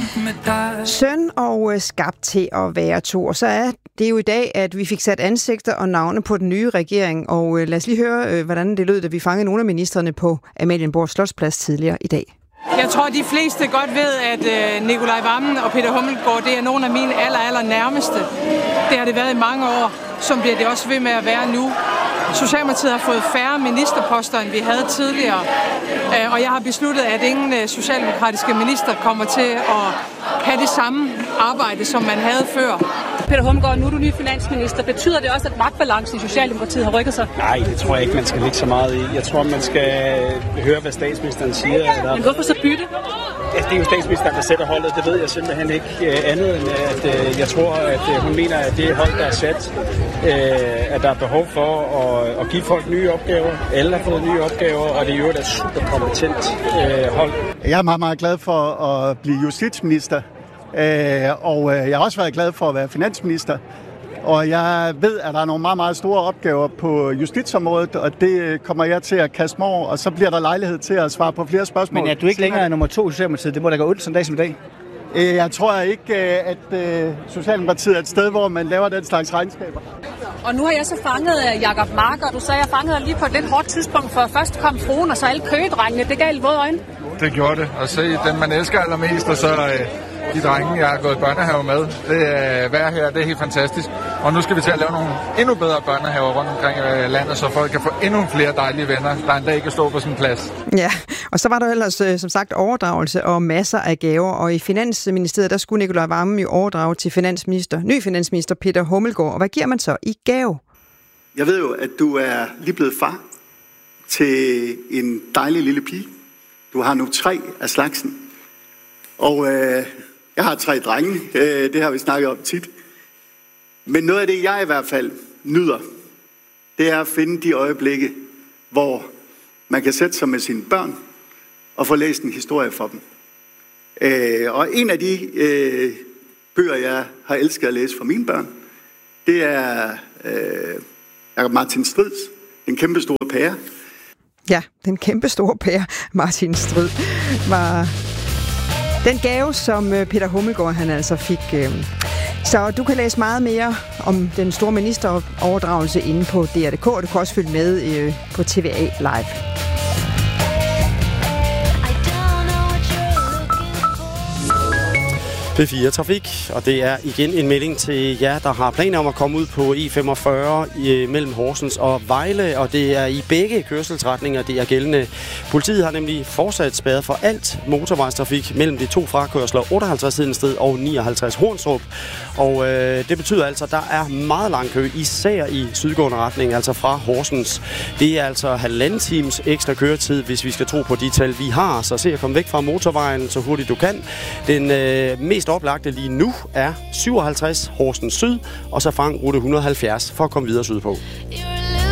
med dig. Søn og skabt til at være to. Og så er det jo i dag, at vi fik sat ansigter og navne på den nye regering. Og lad os lige høre, hvordan det lød, da vi fangede nogle af ministerne på Amalienborg Slotsplads tidligere i dag. Jeg tror, de fleste godt ved, at Nicolai Wammen og Peter Hummelgaard, det er nogle af mine aller nærmeste. Det har det været i mange år, som bliver det også ved med at være nu. Socialdemokratiet har fået færre ministerposter, end vi havde tidligere. Og jeg har besluttet, at ingen socialdemokratiske minister kommer til at have det samme arbejde, som man havde før. Peter Hummelgaard, nu er du ny finansminister. Betyder det også, at magtbalancen i Socialdemokratiet har rykket sig? Nej, det tror jeg ikke, man skal lægge så meget i. Jeg tror, man skal høre, hvad statsministeren siger. Men hvorfor så bytte? Ja, det er jo statsministeren, der sætter holdet. Det ved jeg simpelthen ikke andet end, at jeg tror, at hun mener, at det hold, der er sat, at der er behov for at give folk nye opgaver. Alle har fået nye opgaver, og det er jo et super kompetent hold. Jeg er meget, meget glad for at blive justitsminister. Og jeg har også været glad for at være finansminister. Og jeg ved, at der er nogle meget, meget store opgaver på justitsområdet, og det kommer jeg til at kaste mig over, og så bliver der lejlighed til at svare på flere spørgsmål. Men er du ikke længere nummer 2 i Socialdemokratiet? Det må da gå ondt sådan en dag som i dag. Jeg tror ikke, at Socialdemokratiet er et sted, hvor man laver den slags regnskaber. Og nu har jeg så fanget Jacob Mark, og du sagde, at jeg fangede dig lige på et lidt hårdt tidspunkt, for først kom fruen, og så alle køgedrengene. Det gav i våde øjne. Det gjorde det. At se den, man elsker allermest, og så de drenge, jeg har gået i børnehave med. Det er hver her, det er helt fantastisk. Og nu skal vi til at lave nogle endnu bedre børnehaver rundt omkring landet, så folk kan få endnu flere dejlige venner, der en dag kan stå på sådan en plads. Ja, og så var der ellers som sagt overdragelse og masser af gaver, og i Finansministeriet, der skulle Nicolai Wammen jo overdrage til ny finansminister Peter Hummelgaard. Og hvad giver man så i gave? Jeg ved jo, at du er lige blevet far til en dejlig lille pige. Du har nu 3 af slagsen. Og jeg har 3 drenge, det har vi snakket om tit. Men noget af det, jeg i hvert fald nyder, det er at finde de øjeblikke, hvor man kan sætte sig med sine børn og få læst en historie for dem. Og en af de bøger, jeg har elsket at læse for mine børn, det er Martin Strids, Den kæmpe store pære. Ja, Den kæmpe store pære, Martin Strid, var den gave, som Peter Hummelgaard han altså fik. Så du kan læse meget mere om den store ministeroverdragelse inde på DR.dk, og du kan også følge med på TVA Live. P4 Trafik, og det er igen en melding til jer, der har planer om at komme ud på E45 mellem Horsens og Vejle, og det er i begge kørselsretninger, det er gældende. Politiet har nemlig fortsat spærret for alt motorvejstrafik mellem de 2 frakørsler, 58 Hedensted og 59 Hornstrup. Og det betyder altså, at der er meget lang kø, især i sydgående retning, altså fra Horsens. Det er altså 1,5 times ekstra køretid, hvis vi skal tro på de tal, vi har. Så se at komme væk fra motorvejen så hurtigt du kan. Den mest oplagte lige nu er 57 Horsens Syd, og så fang rute 170 for at komme videre sydpå.